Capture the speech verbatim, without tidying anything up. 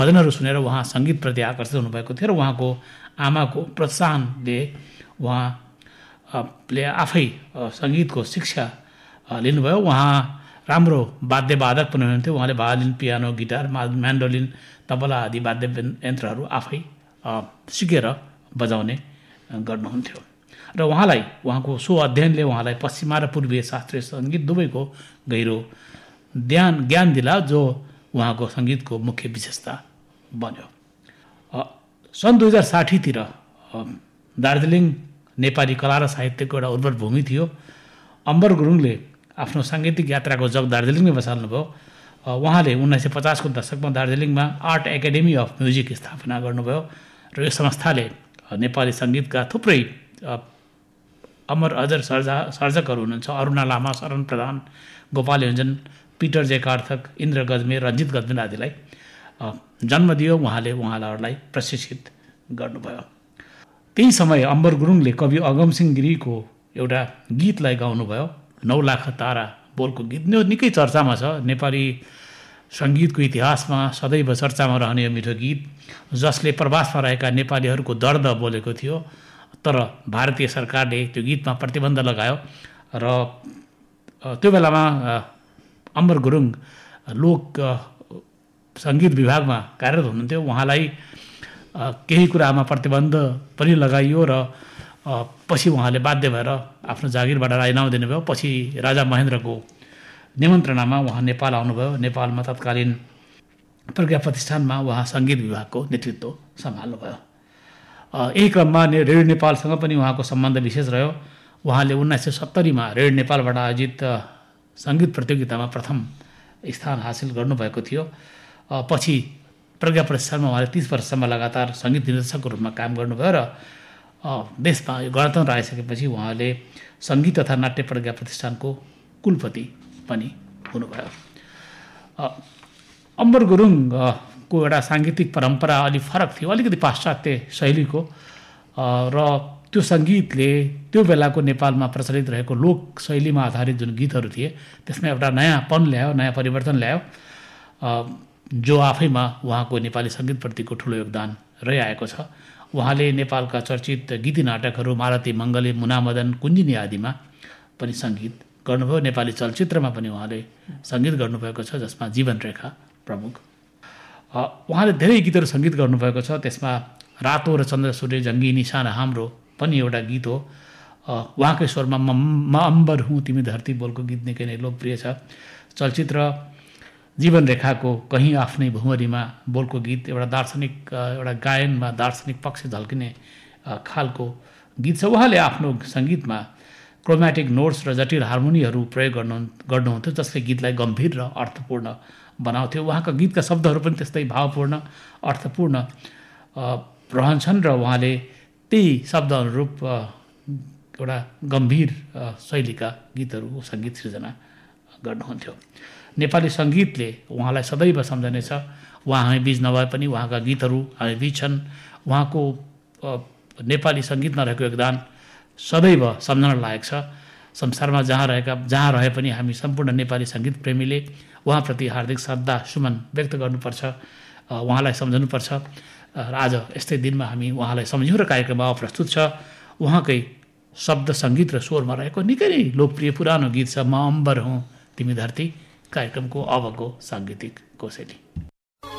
भजनहरू सुनेर उहाँ सङ्गीतप्रति आकर्षित हुनुभएको थियो र उहाँको आमाको प्रोत्साहनले उहाँले आफै सङ्गीतको शिक्षा लिनुभयो। उहाँ राम्रो वाद्यवादक पनि हुनुहुन्थ्यो। उहाँले violin, piano, guitar, mandolin, tabla आदि वाद्य यन्त्रहरू आफै सिकेर बजाउने गर्नुहुन्थ्यो र उहाँलाई उहाँको सो अध्ययनले उहाँलाई पश्चिमा र पूर्वीय शास्त्रीय सङ्गीत दुवैको गहिरो ज्ञान ज्ञान दिला, जो उहाँको सङ्गीतको मुख्य विशेषता बन्यो। सन् दुई हजार साठीतिर दार्जिलिङ नेपाली कला र साहित्यको एउटा उर्वर भूमि थियो। अम्बर गुरुङले आफ्नो साङ्गीतिक यात्राको जग दार्जिलिङमै बसाल्नुभयो। उहाँले उन्नाइस सय पचासको दशकमा दार्जिलिङमा आर्ट एकाडेमी अफ म्युजिक स्थापना गर्नुभयो र यो संस्थाले नेपाली सङ्गीतका थुप्रै अमर अजर सर्जा सर्जकहरू हुनुहुन्छ। अरुणा लामा, शरण प्रधान, गोपाल योञ्जन, पिटर जे कार्थक, इन्द्र गजमेर, रञ्जित गजमेर आदिलाई जन्म दियो। उहाँले उहाँहरूलाई प्रशिक्षित गर्नुभयो। त्यही समय अम्बर गुरुङले कवि अगमसिंह गिरीको एउटा गीतलाई गाउनुभयो, नौ लाख तारा बोलको गीत। यो निकै चर्चामा छ। नेपाली सङ्गीतको इतिहासमा सदैव चर्चामा रहने यो मिठो गीत, जसले प्रवासमा रहेका नेपालीहरूको दर्द बोलेको थियो। तर भारतीय सरकारले त्यो गीतमा प्रतिबन्ध लगायो र त्यो बेलामा अम्बर गुरुङ लोक सङ्गीत विभागमा कार्यरत हुनुहुन्थ्यो। उहाँलाई केही कुरामा प्रतिबन्ध पनि लगाइयो र पछि उहाँले बाध्य भएर आफ्नो जागिरबाट राजीनामा दिनुभयो। पछि राजा महेन्द्रको निमन्त्रणामा उहाँ नेपाल आउनुभयो। नेपालमा तत्कालीन प्रज्ञा प्रतिष्ठानमा उहाँ सङ्गीत विभागको नेतृत्व सम्हाल्नुभयो। यही क्रममा रेडियो नेपालसँग पनि उहाँको सम्बन्ध विशेष रह्यो। उहाँले उन्नाइस सय सत्तरीमा रेडियो नेपालबाट आयोजित सङ्गीत प्रतियोगितामा प्रथम स्थान हासिल गर्नुभएको थियो। पछि प्रज्ञा प्रतिष्ठानमा उहाँले तीस वर्षसम्म लगातार सङ्गीत निर्देशकको रूपमा काम गर्नुभयो र देशमा यो गणतन्त्र आइसकेपछि उहाँले सङ्गीत तथा नाट्य प्रज्ञा प्रतिष्ठानको कुलपति पनि हुनुभयो। अम्बर गुरुङको एउटा साङ्गीतिक परम्परा अलिक फरक थियो, अलिकति पाश्चात्य शैलीको, र त्यो सङ्गीतले त्यो बेलाको नेपालमा प्रचलित रहेको लोक शैलीमा आधारित जुन गीतहरू थिए त्यसमा एउटा नयाँपन ल्यायो, नयाँ परिवर्तन ल्यायो, जो आफैमा उहाँको नेपाली सङ्गीतप्रतिको ठुलो योगदान रहिआएको छ। उहाँले नेपालका चर्चित गीती नाटकहरू मालती मङ्गले, मुनामदन, कुञ्जिनी आदिमा पनि सङ्गीत गर्नुभयो। नेपाली चलचित्रमा पनि उहाँले सङ्गीत गर्नुभएको छ, जसमा जीवन रेखा प्रमुख। उहाँले धेरै गीतहरू सङ्गीत गर्नुभएको छ। त्यसमा रातो र चन्द्र सूर्य जङ्गी निशान हाम्रो पनि एउटा गीत हो। उहाँकै स्वरमा म अम्बर हुँ तिमी धरती बोलको गीत निकै नै लोकप्रिय छ। चलचित्र जीवन रेखाको कहीँ आफ्नै भुमरीमा बोलको गीत एउटा दार्शनिक एउटा गायनमा दार्शनिक पक्ष झल्किने खालको गीत छ। उहाँले आफ्नो सङ्गीतमा क्रोमेटिक नोट्स र जटिल हार्मोनीहरू प्रयोग गर्नु गर्नुहुन्थ्यो, जसले गीतलाई गम्भीर र अर्थपूर्ण बनाउँथ्यो। उहाँका गीतका शब्दहरू पनि त्यस्तै भावपूर्ण, अर्थपूर्ण रहन्छन् र उहाँले त्यही शब्द अनुरूप एउटा गम्भीर शैलीका गीतहरू सङ्गीत सृजना गर्नुहुन्थ्यो। नेपाली सङ्गीतले उहाँलाई सदैव सम्झनेछ। उहाँ हामी बीच नभए पनि उहाँका गीतहरू हामी बीच छन्। उहाँको नेपाली सङ्गीतमा रहेको योगदान सदैव सम्झन लायक छ। संसारमा जहाँ रहेका जहाँ रहे पनि हामी सम्पूर्ण नेपाली सङ्गीत प्रेमीले उहाँप्रति हार्दिक श्रद्धा सुमन व्यक्त गर्नुपर्छ, उहाँलाई सम्झनुपर्छ। र आज यस्तै दिनमा हामी उहाँलाई सम्झ्यौँ र कार्यक्रममा प्रस्तुत छ उहाँकै शब्द सङ्गीत र स्वरमा रहेको निकै नै लोकप्रिय पुरानो गीत छ म अम्बर हुँ तिमी धरती, कार्यक्रमको अबको साङ्गीतिक कोसेली।